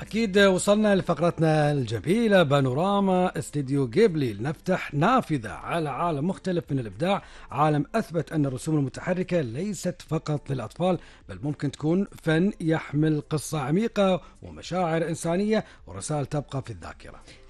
أكيد وصلنا لفقرتنا الجميلة بانوراما استديو جيبلي، لنفتح نافذة على عالم مختلف من الإبداع، عالم أثبت أن الرسوم المتحركة ليست فقط للأطفال، بل ممكن تكون فن يحمل قصة عميقة ومشاعر إنسانية ورسائل تبقى في الذاكرة.